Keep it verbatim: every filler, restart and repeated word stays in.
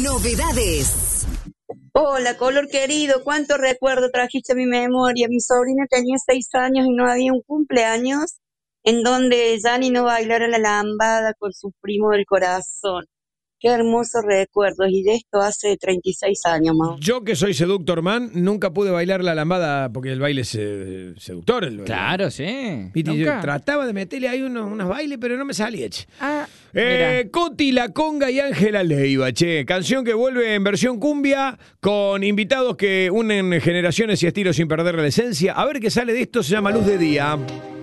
Novedades. Hola, color querido, cuánto recuerdo trajiste a mi memoria. Mi sobrina tenía seis años y no había un cumpleaños en donde Yanni no bailara la lambada con su primo del corazón. Qué hermosos recuerdos, y de esto hace treinta y seis años más. Yo que soy seductor man, nunca pude bailar la lambada porque el baile es eh, seductor. El baile. Claro, sí. Viste, yo ¿Nunca? trataba de meterle ahí unos, unos bailes, pero no me salía, che. Ah, Eh, mira. Coti, La Conga y Ángela Leiva, che. Canción que vuelve en versión cumbia con invitados que unen generaciones y estilos sin perder la esencia. A ver qué sale de esto, se llama Luz de Día.